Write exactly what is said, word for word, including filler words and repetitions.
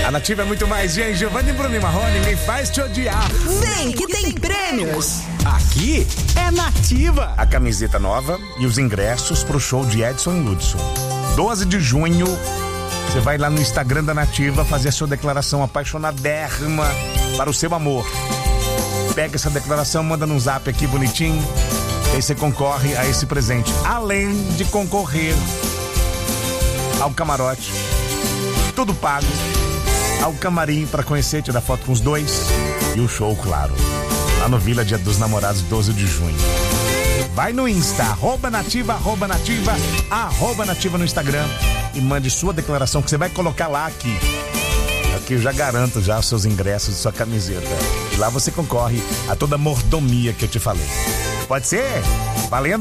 A Nativa é muito mais, gente. Giovanni Bruno e Marrone, me faz te odiar. Vem que tem prêmios. Aqui é Nativa. A camiseta nova e os ingressos pro show de Edson e Hudson. doze de junho, você vai lá no Instagram da Nativa fazer a sua declaração apaixonadérrima para o seu amor. Pega essa declaração, manda num zap aqui bonitinho. E aí você concorre a esse presente. Além de concorrer ao camarote, tudo pago, ao camarim para conhecer, tirar foto com os dois e o show, claro, lá no Vila Dia dos Namorados, doze de junho. Vai no Insta, arroba nativa, arroba nativa, arroba nativa no Instagram e mande sua declaração que você vai colocar lá aqui. Aqui eu já garanto já os seus ingressos, sua camiseta. E lá você concorre a toda a mordomia que eu te falei. Pode ser? Valendo?